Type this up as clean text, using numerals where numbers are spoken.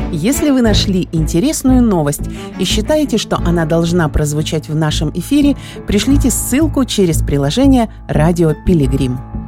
Если вы нашли интересную новость и считаете, что она должна прозвучать в нашем эфире, пришлите ссылку через приложение «Радио Пилигрим».